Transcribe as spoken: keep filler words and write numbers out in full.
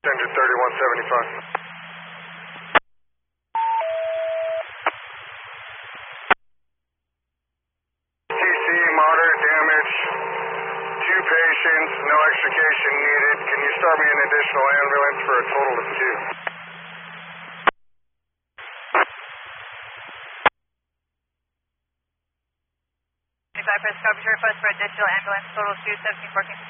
engine thirty-one seventy-five. T C, moderate damage, two patients, no extrication needed. Can you start me an additional ambulance for a total of two? Press coverage request for additional ambulance, total two, seventeen fourteen.